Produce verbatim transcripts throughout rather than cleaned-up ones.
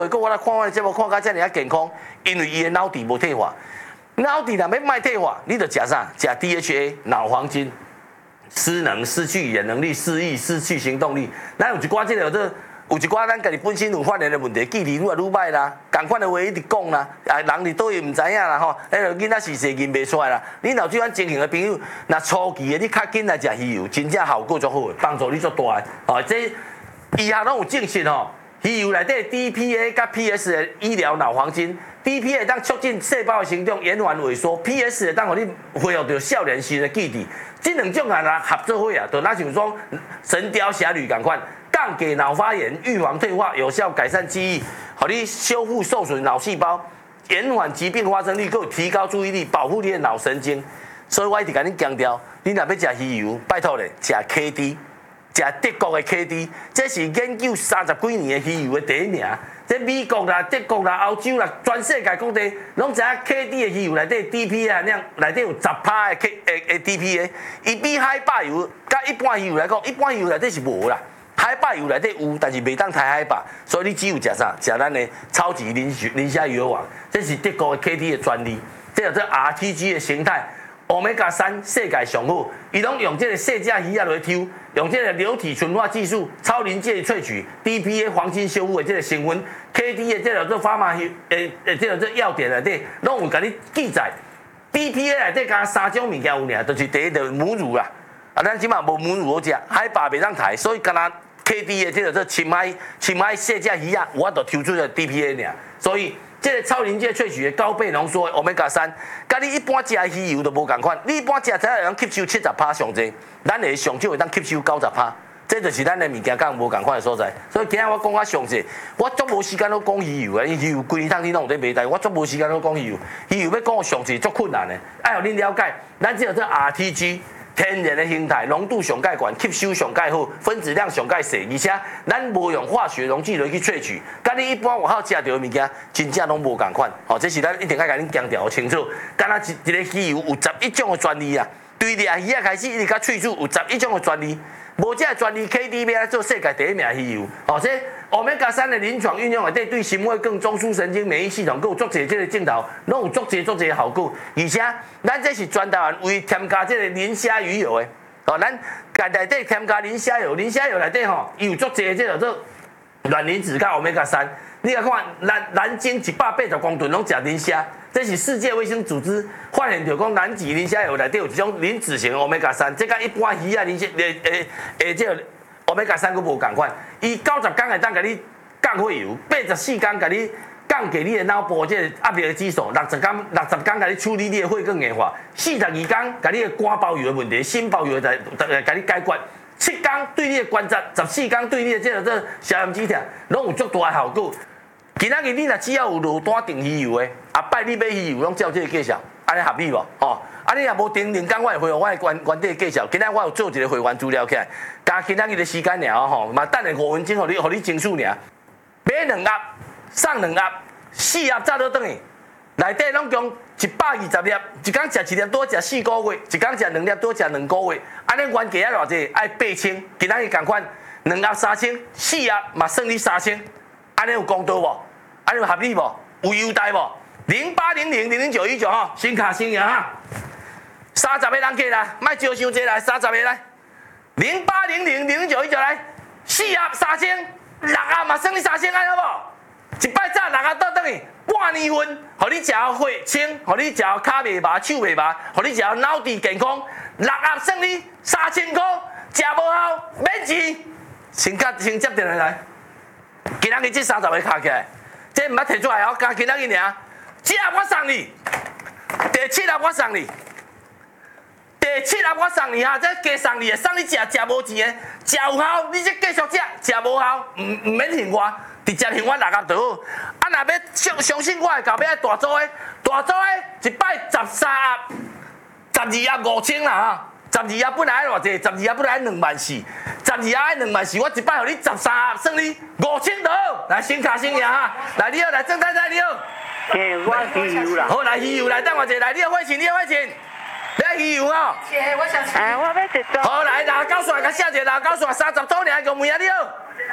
个我来看我的节目看到这尔啊健康，因为伊的脑底无退化。脑底若要卖退化，你就食啥？食 D H A 脑黄金，失能、失去语言能力、失忆、失去行动力。咱有一寡这个这有一寡咱家己本身有发炎的问题，记忆愈来愈歹啦，共款的话一直讲啦，啊人伫倒位毋知影啦吼，迄个囡仔是细认袂出来啦。你若对咱情形的朋友，若初期的你较紧来食鱼油，真正效果足好，帮助你足大的。哦，这医学拢有证实吼。鱼油内底 D P A 甲 P S 的医疗脑黄金 ，D P A 当促进细胞的成长延缓萎缩 ，P S 的当互你恢复到少年时的记忆。这两种啊，合作伙啊，就那像说《神雕侠侣》共款，降解脑发炎、预防退化、有效改善记忆，互你修复受损脑细胞，延缓疾病发生率，够提高注意力，保护你的脑神经。所以我一直甲你强调，你若要食鱼油，拜托咧，食 K D。食德国的 K D， 这是研究三十几年的鱼油的第一名。这美国啦、德国啦、欧洲啦，全世界各地拢知影 K D 的鱼油内底 D P A 那样内底有十趴的 K 诶 D P A， 伊比海拔油甲一般鱼油来讲，一般鱼油内底是无啦，海拔油内底有，但是袂当太海拔，所以你只有食啥？食咱的超级磷磷虾鱼油王，这是德国的 K D 的专利，这叫做 R T G 的形态。Omega 三世界上好，伊拢用这个细只鱼啊来抽，用这个流体纯化技术、超临界萃取 D P A 黄金修复的这个成分 ，K D 的这个做法嘛，诶诶，这个做要点内底，拢有甲你记载。D P A 内底加三种物件有尔，就是第一就是母乳啦，啊，咱即马无母乳好食，海拔袂当抬，所以干那 K D 的这个做深海深海细只鱼啊，我都抽出了 D P A 尔，所以。这个超临界萃取的高倍浓缩的 Omega 三，甲你一般食的鱼油都无共款。你一般食才会当吸收七十趴上济，咱的上少会当吸收九十趴，这就是咱的物件讲无共款的所在。所以今日我讲较详细，我足无时间都讲鱼油啊，因为鱼油规年通你拢有在卖，但我足无时间都讲鱼油。鱼油要讲详细足困难的，爱互恁了解，咱这个做 R T G。天然的形态，浓度上介悬，吸收上介好，分子量上介细，而且咱无用化学溶剂来去萃取，甲你一般外口食到的物件，真正拢无共款。吼，这是咱一定要甲恁强调清楚。敢若一一个鱼油有十一种的专利啊，对掠鱼啊开始一直到喙齿有十一种的专利，无这专利 K D 要做世界第一名鱼油。吼，这 Omega 三的临床运用内底对心血管、中枢神经、免疫系统，佮有足侪这个镜头，拢有足侪足侪效果。而且，咱这是全台湾为添加这个磷虾鱼油的，哦，咱家内底添加磷虾油，磷虾油内底吼，伊有足侪这个做卵磷脂甲 Omega 三。你来看，南南京一百八十公吨拢食磷虾，这是世界卫生组织发现着讲南极磷虾油内底有一种磷脂型 Omega 三，这甲一般鱼啊磷虾诶诶诶这个。Omega 三佫无共款，伊九十天会当甲你降血油，八十四天甲你降低你的脑部这个压力的指数，六十天六十天甲你处理你的血管硬化，四十二天甲你的肝包油的问题、心包油的来甲你解决，七天对你的关节，十四天对你的这个这消炎止痛，拢有足大的效果。今仔日你若只要有落单订鱼油的，后摆你买鱼油拢照这个介绍，安尼合理无？吼、哦。啊！你若无定定讲，我会回我的原原底介绍。今仔我有做一个会员资料起来，加今仔日的时间尔吼，嘛等下五分钟，互你互你情绪尔。买两盒，送两盒，四盒早倒转去，内底拢共一百二十粒，一工食一粒多食四个月，一工食两粒多食两个月。安尼原价啊偌济？爱八千，今仔日共款两盒三千，四盒嘛算你三千。安尼有公道无？安尼有合理无？有优待无？零八零零零零九一九吼，新卡新赢哈。三十个人客啦，莫招伤济来，三十个来，零八零零零九一九来，四盒三千，六盒嘛算你三千，安好无？一摆早六盒倒转去，半年份，互你食好血清，互你食好骹袂麻、手袂麻，互你食好脑底健康，六盒算你三千块，食无效免钱，先甲先接电话来，今仔日这三十个卡起来，这毋捌摕出来哦，加今仔日尔，这盒我送你，第七盒我送你。第七盒我送你哈，这加送你的，送你食食无钱的，食有效，你这继续食，食无效，唔唔免嫌我，直接嫌我六盒就好。啊，若要相相信我的，后尾大组的，大组的一摆十三盒，十二盒五千啦哈，十二盒本来爱偌济，十二盒本来爱两万四，十二盒爱两万四，我一摆互你十三盒，算你五千就好。来，先卡先赢哈，来你好，来郑太太你好。 嘿，我鱼油啦。 好，来鱼油来，等我一下，来你好，花钱，你好花钱。要鱼油哦！ 姐，我想吃。 哎，我要一组。 好来，六九线，甲写者六九线三十周年，公妹啊你好。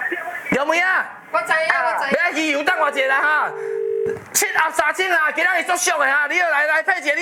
刘妹啊， 我知影，我知你爱鱼油等我一下啦哈，七盒三千啊，今仔日足俗的哈，你要来来配一个。